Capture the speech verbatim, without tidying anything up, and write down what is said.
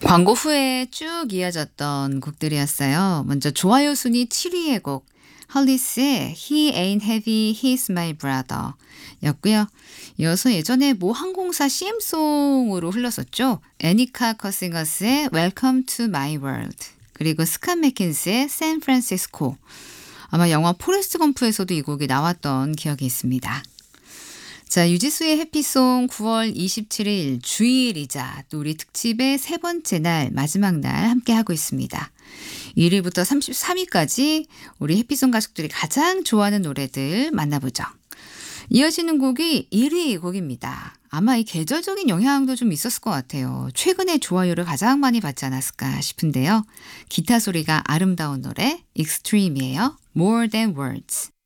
광고 후에 쭉 이어졌던 곡들이었어요. 먼저 좋아요 순위 칠 위의 곡 헐리스의 He Ain't Heavy, He's My Brother 였고요. 이어서 예전에 모 항공사 씨엠송으로 흘렀었죠. 애니카 커싱어스의 Welcome to My World 그리고 스캇 맥킨스의 San Francisco. 아마 영화 포레스트 검프에서도 이 곡이 나왔던 기억이 있습니다. 자, 유지수의 해피송 구월 이십칠일 주일이자 또 우리 특집의 세 번째 날 마지막 날 함께하고 있습니다. 일 위부터 삼십삼 위까지 우리 해피송 가족들이 가장 좋아하는 노래들 만나보죠. 이어지는 곡이 일 위 곡입니다. 아마 이 계절적인 영향도 좀 있었을 것 같아요. 최근에 좋아요를 가장 많이 받지 않았을까 싶은데요. 기타 소리가 아름다운 노래 익스트림이에요. More Than Words.